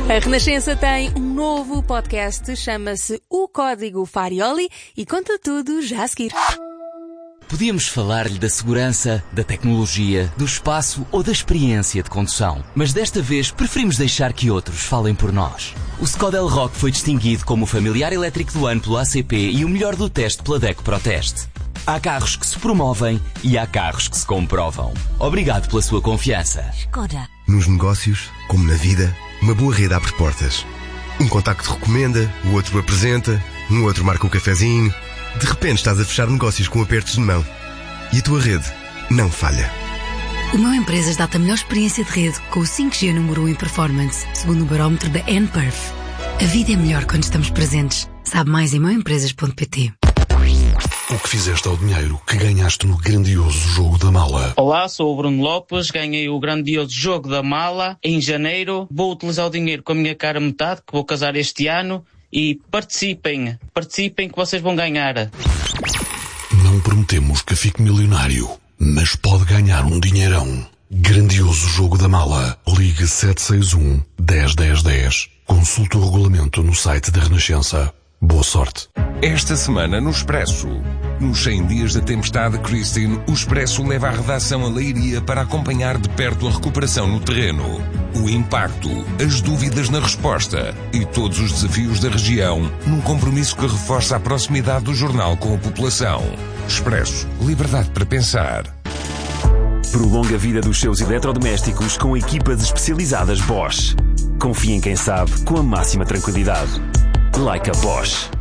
A Renascença tem um novo podcast, chama-se O Código Farioli e conta tudo já a seguir. Podíamos falar-lhe da segurança, da tecnologia, do espaço ou da experiência de condução, mas desta vez preferimos deixar que outros falem por nós. O Skoda Elroq foi distinguido como o familiar elétrico do ano pelo ACP e o melhor do teste pela DECO ProTeste. Há carros que se promovem e há carros que se comprovam. Obrigado pela sua confiança. Skoda. Nos negócios, como na vida, uma boa rede abre portas. Um contacto recomenda, o outro apresenta, um outro marca um cafezinho. De repente estás a fechar negócios com apertos de mão. E a tua rede não falha. O Meu Empresas dá-te a melhor experiência de rede com o 5G número 1 em performance, segundo o barómetro da nPerf. A vida é melhor quando estamos presentes. Sabe mais em meuempresas.pt. O que fizeste ao dinheiro que ganhaste no grandioso jogo da mala? Olá, sou o Bruno Lopes, ganhei o grandioso jogo da mala em janeiro. Vou utilizar o dinheiro com a minha cara metade, que vou casar este ano. E participem que vocês vão ganhar. Não prometemos que fique milionário, mas pode ganhar um dinheirão. Grandioso jogo da mala. Ligue 761 10 10 10. Consulte o regulamento no site da Renascença. Boa sorte. Esta semana no Expresso. Nos 100 dias da tempestade Christine, o Expresso leva a redação a Leiria para acompanhar de perto a recuperação no terreno. O impacto, as dúvidas na resposta e todos os desafios da região num compromisso que reforça a proximidade do jornal com a população. Expresso. Liberdade para pensar. Prolonga a vida dos seus eletrodomésticos com equipas especializadas Bosch. Confie em quem sabe com a máxima tranquilidade. Like a Bosch.